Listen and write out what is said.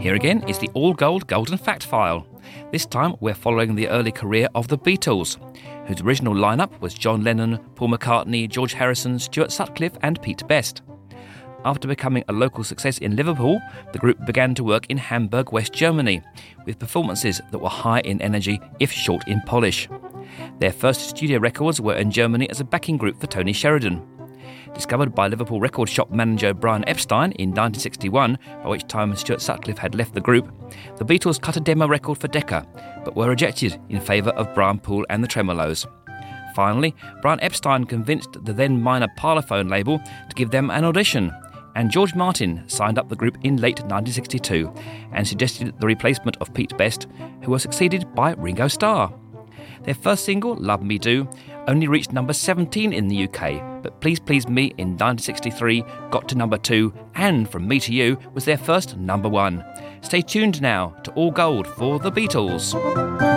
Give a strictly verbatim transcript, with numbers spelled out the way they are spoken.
Here again is the all-gold Golden Fact File. This time we're following the early career of the Beatles, whose original lineup was John Lennon, Paul McCartney, George Harrison, Stuart Sutcliffe and Pete Best. After becoming a local success in Liverpool, the group began to work in Hamburg, West Germany, with performances that were high in energy, if short in polish. Their first studio records were in Germany as a backing group for Tony Sheridan. Discovered by Liverpool record shop manager Brian Epstein in nineteen sixty-one, by which time Stuart Sutcliffe had left the group, the Beatles cut a demo record for Decca, but were rejected in favour of Brian Poole and the Tremolos. Finally, Brian Epstein convinced the then minor Parlophone label to give them an audition, and George Martin signed up the group in late nineteen sixty-two and suggested the replacement of Pete Best, who was succeeded by Ringo Starr. Their first single, Love Me Do, only reached number seventeen in the U K, but Please Please Me in nineteen sixty-three got to number two, and From Me to You was their first number one. Stay tuned now to All Gold for the Beatles.